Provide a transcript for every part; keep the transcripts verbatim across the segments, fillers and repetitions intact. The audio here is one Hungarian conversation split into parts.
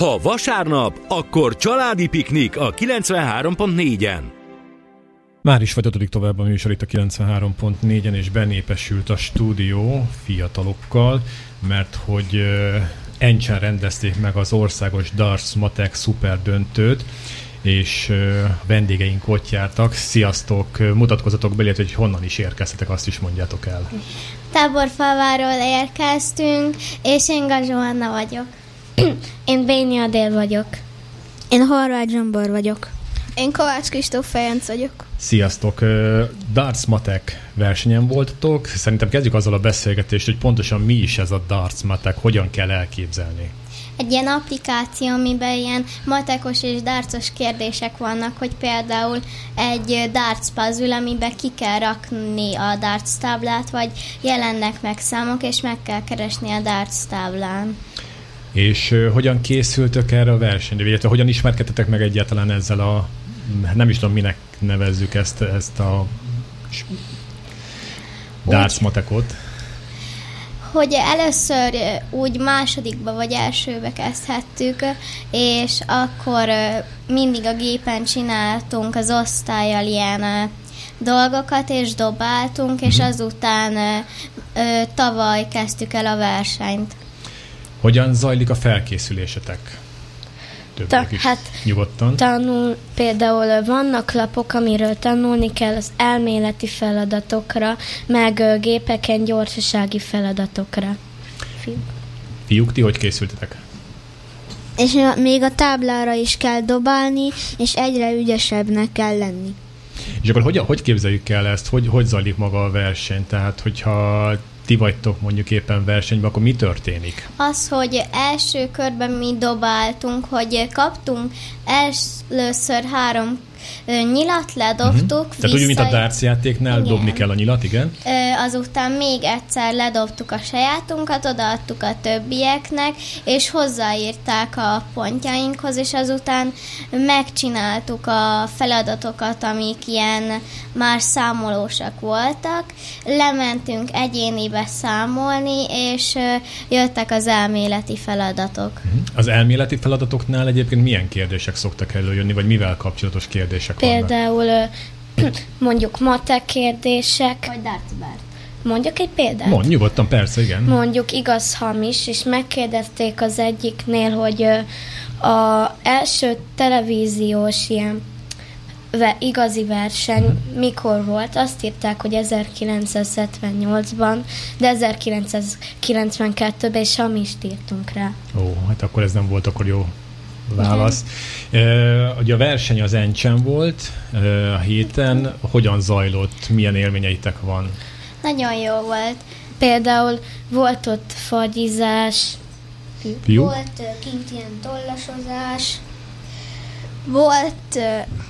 Ha vasárnap, akkor családi piknik a kilencvenhárom pont négyen. Már is folytatódik tovább a műsor itt a kilencvenhárom pont négyen, és benépesült a stúdió fiatalokkal, mert hogy uh, Encsen rendezték meg az országos Darts Matek szuper döntőt, és uh, vendégeink ott jártak. Sziasztok, mutatkozatok be, illetve hogy honnan is érkeztetek, azt is mondjátok el. Táborfalváról érkeztünk, és én Gazsó Anna vagyok. Én Béni Adél vagyok. Én Horváth Zsombor vagyok. Én Kovács Kristóf Fejenc vagyok. Sziasztok! Darts Matek versenyen voltatok. Szerintem kezdjük azzal a beszélgetést, hogy pontosan mi is ez a Darts Matek, hogyan kell elképzelni. Egy ilyen applikáció, amiben ilyen matekos és dartsos kérdések vannak, hogy például egy darts puzzle, amiben ki kell rakni a darts táblát, vagy jelennek meg számok, és meg kell keresni a darts táblán. És uh, hogyan készültök erre a versenyre? Illetve hogyan ismerkedtetek meg egyáltalán ezzel a, nem is tudom, minek nevezzük ezt, ezt a darts matekot? Hogy először úgy másodikba vagy elsőbe kezdhettük, és akkor mindig a gépen csináltunk az osztállyal ilyen dolgokat, és dobáltunk, és uh-huh. azután tavaly kezdtük el a versenyt. Hogyan zajlik a felkészülésetek? Többek is hát nyugodtan. Tanul, például vannak lapok, amiről tanulni kell az elméleti feladatokra, meg gépeken gyorsasági feladatokra. Fiúk, Fiúk ti hogy készültetek? És még a táblára is kell dobálni, és egyre ügyesebbnek kell lenni. És akkor hogy, hogy képzeljük el ezt? Hogy, hogy zajlik maga a verseny? Tehát, hogyha ti vagytok mondjuk éppen versenyben, akkor mi történik? Az, hogy első körben mi dobáltunk, hogy kaptunk először három nyilat, ledobtuk. Uh-huh. Tehát úgy, mint a darts játéknál, igen. Dobni kell a nyilat, igen? Azután még egyszer ledobtuk a sajátunkat, odaadtuk a többieknek, és hozzáírták a pontjainkhoz, és azután megcsináltuk a feladatokat, amik ilyen már számolósak voltak. Lementünk egyénibe számolni, és jöttek az elméleti feladatok. Uh-huh. Az elméleti feladatoknál egyébként milyen kérdések szoktak előjönni, vagy mivel kapcsolatos kérdések? Például mondjuk matek kérdések. Vagy dartsbárt. Mondjuk egy példát? Mondj nyugodtan, persze, igen. Mondjuk igaz-hamis, és megkérdezték az egyiknél, hogy az első televíziós ilyen igazi verseny uh-huh. mikor volt. Azt írták, hogy ezerkilencszázhetvennyolcban, de ezerkilencszázkilencvenkettőben és hamist írtunk rá. Ó, hát akkor ez nem volt akkor jó válasz. Uh, ugye a verseny az Encsen volt uh, a héten. Hogyan zajlott? Milyen élményeitek van? Nagyon jó volt. Például volt ott fagyizás. Fiú? Volt uh, kint ilyen tollasozás. Volt uh,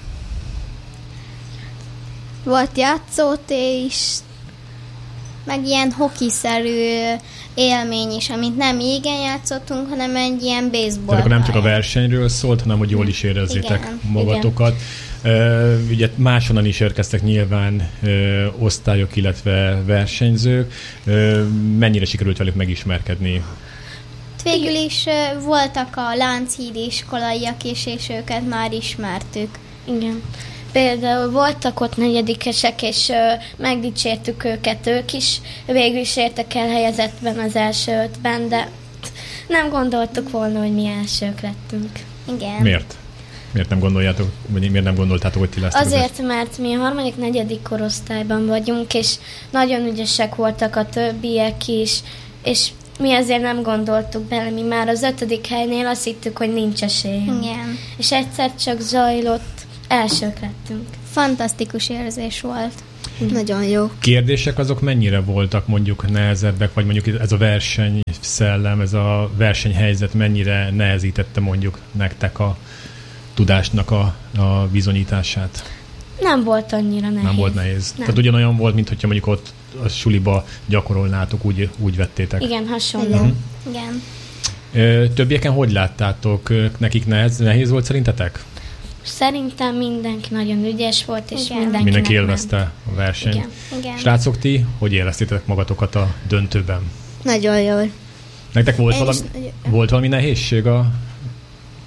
volt játszótér is. Meg ilyen hokiszerű élmény is, amit nem égen játszottunk, hanem egy ilyen baseball. Tehát akkor nem csak a versenyről szólt, hanem hogy jól is érezzétek igen, magatokat. Igen. Uh, ugye máshonnan is érkeztek nyilván uh, osztályok, illetve versenyzők. Uh, mennyire sikerült velük megismerkedni? Végül is uh, voltak a Lánchídi iskolaiak is, és őket már ismertük. Igen. Például voltak ott negyedikesek, és uh, megdicsértük őket, ők is végül is értek el helyezettben az első ötben, de nem gondoltuk volna, hogy mi elsők lettünk. Igen. Miért? Miért nem gondoljátok, vagy miért nem gondoltátok, hogy ti lesztek? Azért, mert mi a harmadik, negyedik korosztályban vagyunk, és nagyon ügyesek voltak a többiek is, és mi azért nem gondoltuk bele, mi már az ötödik helynél azt hittük, hogy nincs esélyünk. Igen. És egyszer csak zajlott, elsők lettünk. Fantasztikus érzés volt. Hm. Nagyon jó. Kérdések azok mennyire voltak mondjuk nehezebbek, vagy mondjuk ez a versenyszellem, ez a versenyhelyzet mennyire nehezítette mondjuk nektek a tudásnak a, a bizonyítását? Nem volt annyira nehéz. Nem volt nehéz. Nem. Tehát ugyanolyan volt, mint hogyha mondjuk ott a suliba gyakorolnátok, úgy, úgy vettétek. Igen, hasonló. Igen. Uh-huh. Igen. Ö, többieken hogy láttátok? Nekik nehez, nehéz volt szerintetek? Szerintem mindenki nagyon ügyes volt, és igen. mindenki Mindenki élvezte a versenyt. Igen. Igen. Srácok, ti hogy éreztétek magatokat a döntőben? Nagyon jól. Nektek volt, Én valami, is- volt valami nehézség a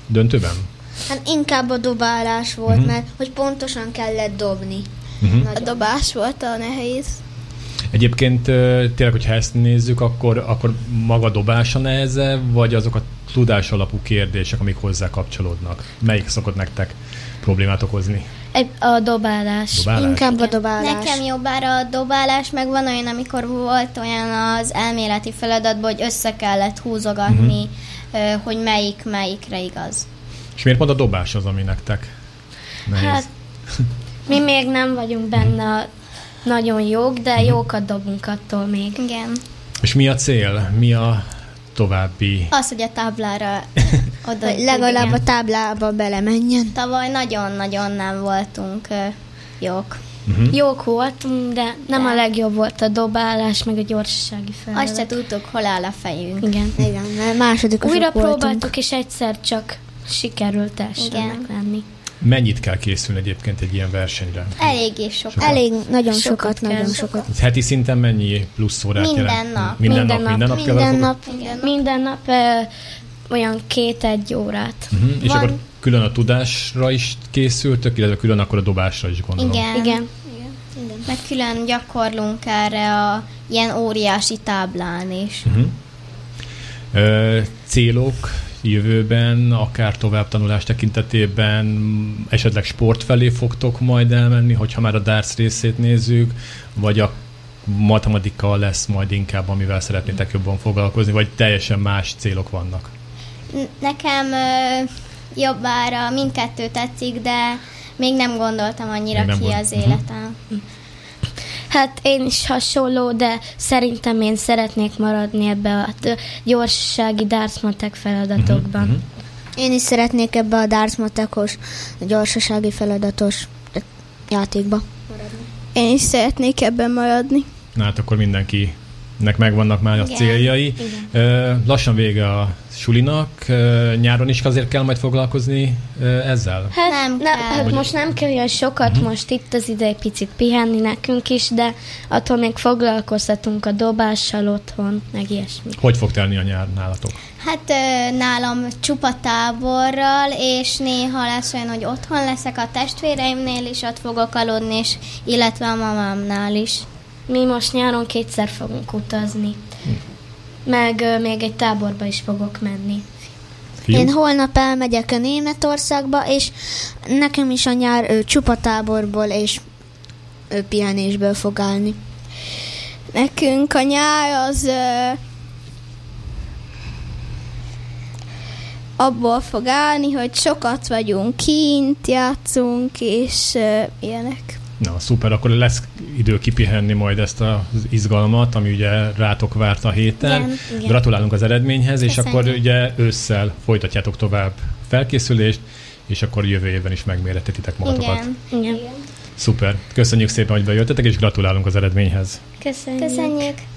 döntőben? Hát inkább a dobálás volt, Uh-huh. mert hogy pontosan kellett dobni. Uh-huh. A dobás volt a nehéz. Egyébként tényleg, hogyha ezt nézzük, akkor, akkor maga dobása nehezebb, vagy azok a tudás alapú kérdések, amik hozzá kapcsolódnak? Melyik szokott nektek problémát okozni? Egy, a dobálás. Dobálás? Inkább a dobálás. Nekem jobbára a dobálás, meg van olyan, amikor volt olyan az elméleti feladatban, hogy össze kellett húzogatni, uh-huh. hogy melyik melyikre igaz. És miért pont a dobás az, ami nektek nehéz? Hát, mi még nem vagyunk benne nagyon jók, de uh-huh. jókat dobunk attól még. Igen. És mi a cél? Mi a további? Az, hogy a táblára oda Hogy legalább igen. a táblába belemenjen. Tavaly nagyon-nagyon nem voltunk uh, jók. Uh-huh. Jók voltunk, de nem De. a legjobb volt a dobálás, meg a gyorsasági feladat. Azt se tudtuk, hol áll a fejünk. Igen. Igen, mert másodikosok Újra voltunk. próbáltuk, és egyszer csak sikerült elsőnek lenni. Mennyit kell készülni egyébként egy ilyen versenyre? Eléggé sokat. Elég, nagyon sokat, Sokat nagyon kell. sokat. Heti szinten mennyi plusz órát Minden jelent? nap. Minden, Minden nap, nap. minden nap kell Minden vele nap. Igen. Minden nap ö, olyan két-egy órát. Uh-huh. És Van- akkor külön a tudásra is készültök, illetve külön akkor a dobásra is gondolom. Igen. Igen. Meg külön gyakorlunk erre a ilyen óriási táblán is. Uh-huh. Ö, célok jövőben, akár továbbtanulás tekintetében, esetleg sport felé fogtok majd elmenni, hogyha már a darts részét nézzük, vagy a matematika lesz majd inkább, amivel szeretnétek jobban foglalkozni, vagy teljesen más célok vannak? N- Nekem ö, jobbára mindkettő tetszik, de még nem gondoltam annyira Még nem ki gond- az Mhm. életem. Hát én is hasonló, de szerintem én szeretnék maradni ebbe a t- gyorsasági darts-matek feladatokban. Uh-huh. Én is szeretnék ebbe a darts-matekos, gyorsasági feladatos játékba. Én is szeretnék ebben maradni. Na hát akkor mindenkinek megvannak már a Igen. céljai. Ö, lassan vége a sulinak, Ö, nyáron is azért kell majd foglalkozni ö, ezzel? Hát, Nem nem, kell. hát Vagy- most nem kell olyan sokat, Mhm. most itt az ide egy picit pihenni nekünk is, de attól még foglalkozhatunk a dobással otthon, meg ilyesmi. Hogy fog telni a nyár nálatok? Hát ö, nálam csupa táborral, és néha lesz olyan, hogy otthon leszek a testvéreimnél is, ott fogok aludni, és illetve a mamámnál is. Mi most nyáron kétszer fogunk utazni. Meg ö, még egy táborba is fogok menni. Fiúk? Én holnap elmegyek a Németországba, és nekem is a nyár ö, csupa táborból és ö, pihenésből fog állni. Nekünk a nyár az ö, abból fog állni, hogy sokat vagyunk kint, játszunk, és ö, ilyenek. Na, szuper, akkor lesz idő kipihenni majd ezt az izgalmat, ami ugye rátok várt a héten. Igen, igen. Gratulálunk az eredményhez, és Köszönjük. akkor ugye ősszel folytatjátok tovább felkészülést, és akkor jövő évben is megmérettetitek magatokat. Igen. Igen. Szuper. Köszönjük szépen, hogy bejöttetek, és gratulálunk az eredményhez. Köszönjük. Köszönjük.